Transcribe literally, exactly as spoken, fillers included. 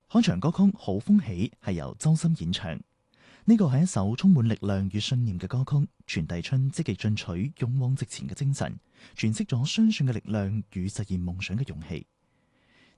開場歌曲《好風起》係由周深演唱，呢個係一首充滿力量與信念嘅歌曲，傳遞出積極進取、勇往直前嘅精神，詮釋咗相信嘅力量與實現夢想嘅勇氣。